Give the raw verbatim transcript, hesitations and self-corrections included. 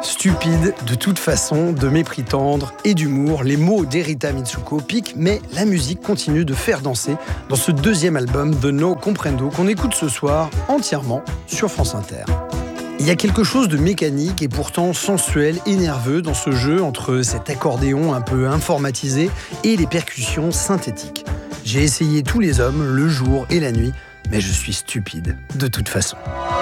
Stupide, de toute façon, de mépris tendre et d'humour, les mots d'Erita Mitsuko piquent, mais la musique continue de faire danser dans ce deuxième album de No Comprendo qu'on écoute ce soir entièrement sur France Inter. Il y a quelque chose de mécanique et pourtant sensuel et nerveux dans ce jeu entre cet accordéon un peu informatisé et les percussions synthétiques. J'ai essayé tous les hommes, le jour et la nuit, mais je suis stupide, de toute façon.